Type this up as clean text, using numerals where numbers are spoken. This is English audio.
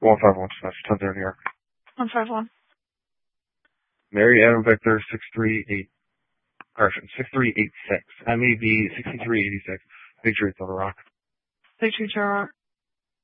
151, that's Tundra, New York. 151. Mary Adam Victor 6386. MEV 6386. Victory, Little Rock. Victory, Little Rock.